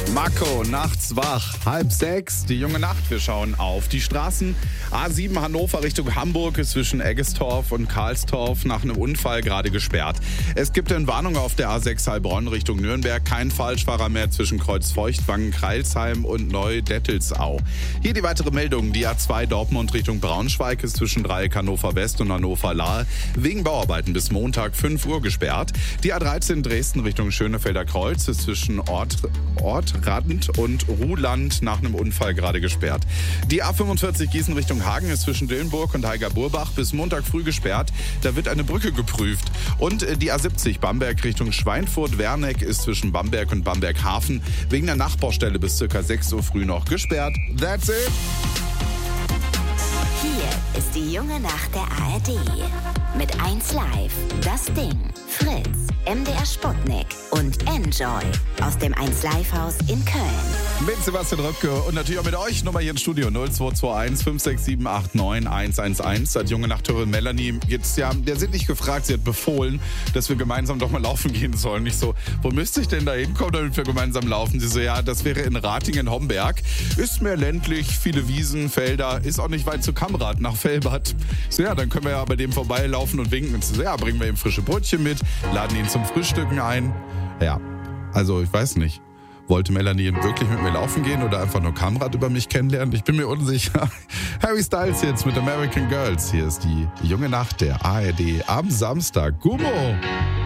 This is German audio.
Marco, nachts wach, 5:30, die junge Nacht. Wir schauen auf die Straßen. A7 Hannover Richtung Hamburg ist zwischen Eggestorf und Karlstorf nach einem Unfall gerade gesperrt. Es gibt eine Warnung auf der A6 Heilbronn Richtung Nürnberg. Kein Falschfahrer mehr zwischen Kreuzfeuchtwangen, Kreilsheim und Neu-Dettelsau. Hier die weitere Meldung. Die A2 Dortmund Richtung Braunschweig ist zwischen Dreieck Hannover West und Hannover Lahe wegen Bauarbeiten bis Montag 5 Uhr gesperrt. Die A13 Dresden Richtung Schönefelder Kreuz ist zwischen Ortrand und Ruhland nach einem Unfall gerade gesperrt. Die A45 Gießen Richtung Hagen ist zwischen Dillenburg und Heiger-Burbach bis Montag früh gesperrt. Da wird eine Brücke geprüft. Und die A70 Bamberg Richtung Schweinfurt-Werneck ist zwischen Bamberg und Bamberg-Hafen wegen der Nachbaustelle bis ca. 6 Uhr früh noch gesperrt. That's it! Hier ist die junge Nacht der ARD. Mit 1 Live, das Ding, Fritz, MDR Sputnik und Enjoy aus dem 1 Live Haus in Köln. Mit Sebastian Röpke und natürlich auch mit euch. Nummer hier im Studio 0221 567 89 111. Als junge Nachthörerin Melanie jetzt der sind nicht gefragt, sie hat befohlen, dass wir gemeinsam doch mal laufen gehen sollen. Ich so, wo müsste ich denn da hinkommen, damit wir gemeinsam laufen? Sie so, ja, das wäre in Ratingen-Homberg. Ist mehr ländlich, viele Wiesen, Felder, ist auch nicht weit zu Kamrat nach Velbert. So, ja, dann können wir ja bei dem vorbeilaufen und winken. Und so, ja, bringen wir ihm frische Brötchen mit, laden ihn zum Frühstücken ein. Ja, also ich weiß nicht. Wollte Melanie wirklich mit mir laufen gehen oder einfach nur Kamrat über mich kennenlernen? Ich bin mir unsicher. Harry Styles jetzt mit American Girls. Hier ist die junge Nacht der ARD am Samstag. Gummo!